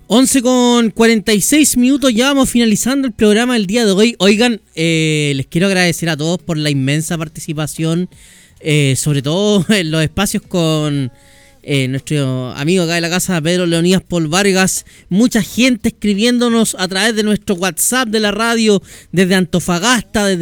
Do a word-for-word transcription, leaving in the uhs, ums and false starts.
once con cuarenta y seis minutos, ya vamos finalizando el programa del día de hoy. Oigan, eh, les quiero agradecer a todos por la inmensa participación, eh, sobre todo en los espacios con eh, nuestro amigo acá de la casa, Pedro Leonidas Paul Vargas. Mucha gente escribiéndonos a través de nuestro WhatsApp de la radio, desde Antofagasta, desde